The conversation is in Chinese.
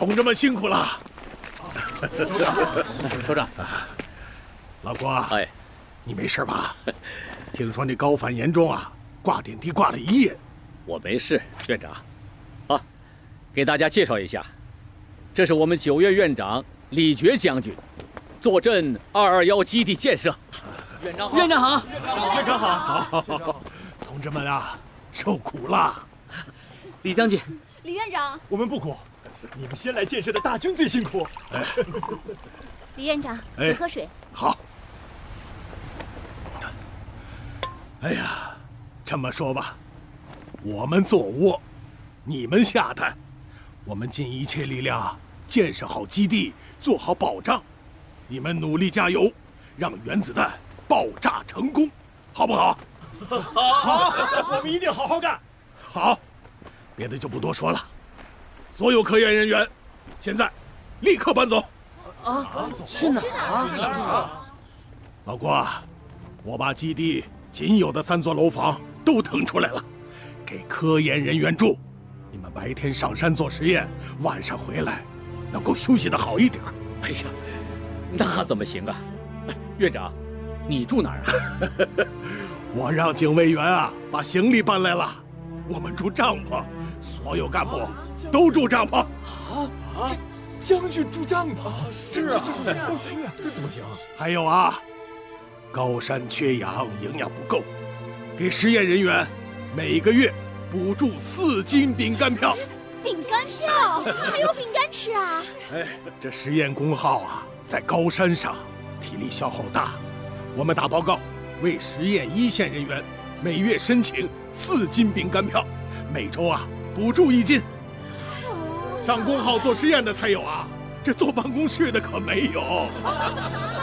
同志们辛苦了。 首长， 老郭， 哎， 你没事吧？听说你高反严重啊，挂点滴挂了1夜。 我没事，院长。啊，给大家介绍一下，这是我们9院院长李觉将军，坐镇221基地建设。院长好，院长好， 院长好，好，同志们啊，受苦了。 李将军， 李院长， 我们不苦，你们先来建设的大军最辛苦。 李院长，请喝水。 好。哎呀，这么说吧，我们坐窝，你们下蛋，我们尽一切力量建设好基地，做好保障。你们努力加油，让原子弹爆炸成功，好不好？ 好，我们一定好好干。 好，别的就不多说了。所有科研人员，现在立刻搬走。 去哪儿？ 老郭，我把基地仅有的3座楼房都腾出来了，给科研人员住。你们白天上山做实验，晚上回来能够休息得好一点。 哎呀，那怎么行啊？院长，你住哪儿啊？ 我让警卫员啊把行李搬来了，我们住帐篷，所有干部都住帐篷。 这将军住帐篷，是啊，这是山沟区啊，这怎么行？ 还有啊，高山缺氧，营养不够，给实验人员每个月补助4斤饼干票。 饼干票，还有饼干吃啊？ 哎，这实验工号啊，在高山上，体力消耗大。我们打报告，为实验1线人员每月申请4斤饼干票，每周啊补助1斤。上工号做实验的才有啊，这坐办公室的可没有。